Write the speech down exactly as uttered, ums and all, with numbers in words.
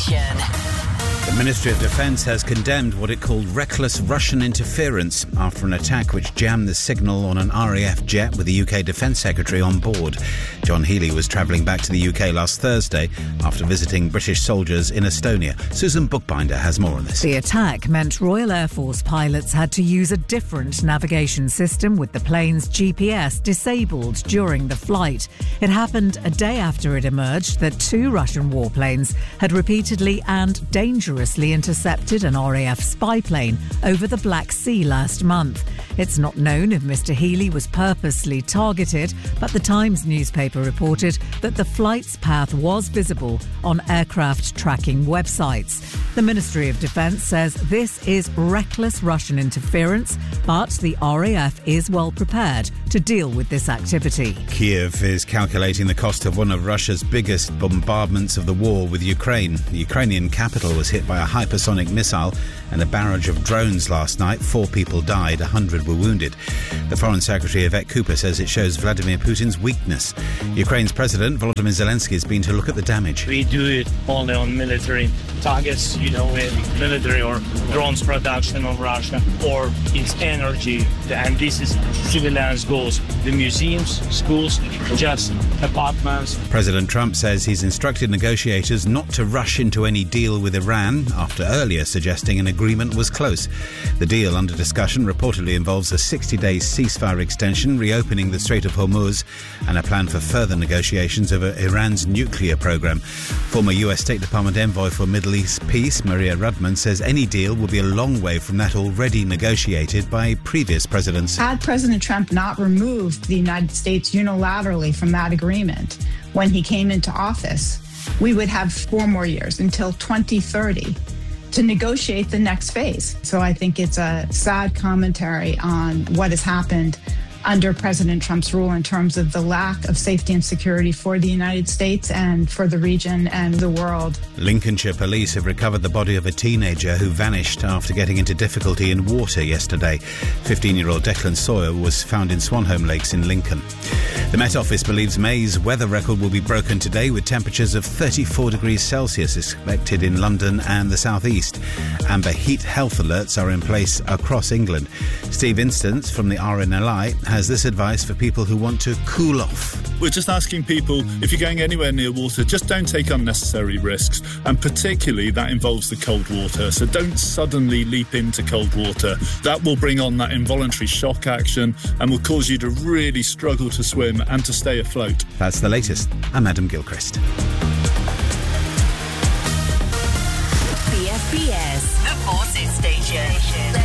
station. The Ministry of Defence has condemned what it called reckless Russian interference after an attack which jammed the signal on an R A F jet with the U K Defence Secretary on board. John Healey was travelling back to the U K last Thursday after visiting British soldiers in Estonia. Susan Bookbinder has more on this. The attack meant Royal Air Force pilots had to use a different navigation system with the plane's G P S disabled during the flight. It happened a day after it emerged that two Russian warplanes had repeatedly and dangerously intercepted an R A F spy plane over the Black Sea last month. It's not known if Mr Healey was purposely targeted, but the Times newspaper reported that the flight's path was visible on aircraft tracking websites. The Ministry of Defence says this is reckless Russian interference, but the R A F is well prepared to deal with this activity. Kiev is calculating the cost of one of Russia's biggest bombardments of the war with Ukraine. The Ukrainian capital was hit by a hypersonic missile and a barrage of drones last night. Four people died, a hundred were wounded. The Foreign Secretary Yvette Cooper says it shows Vladimir Putin's weakness. Ukraine's President Volodymyr Zelensky has been to look at the damage. We do it only on military targets, you know, in military or drones production of Russia, or its energy, and this is civilians goals, the museums, schools, just apartments. President Trump says he's instructed negotiators not to rush into any deal with Iran after earlier suggesting an agreement was close. The deal under discussion reportedly involves a sixty-day ceasefire extension, reopening the Strait of Hormuz, and a plan for further negotiations over Iran's nuclear program. Former U S State Department envoy for Middle East peace, Maria Rudman, says any deal will be a long way from that already negotiated by previous presidents. Had President Trump not removed the United States unilaterally from that agreement when he came into office, we would have four more years until twenty thirty to negotiate the next phase. So I think it's a sad commentary on what has happened under President Trump's rule in terms of the lack of safety and security for the United States and for the region and the world. Lincolnshire police have recovered the body of a teenager who vanished after getting into difficulty in water yesterday. fifteen-year-old Declan Sawyer was found in Swanholme Lakes in Lincoln. The Met Office believes May's weather record will be broken today, with temperatures of thirty-four degrees Celsius expected in London and the southeast. Amber heat health alerts are in place across England. Steve Instance from the R N L I has this advice for people who want to cool off. We're just asking people, if you're going anywhere near water, just don't take unnecessary risks, and particularly that involves the cold water. So don't suddenly leap into cold water. That will bring on that involuntary shock action and will cause you to really struggle to swim and to stay afloat. That's the latest. I'm Adam Gilchrist. B F B S, the Forces Station.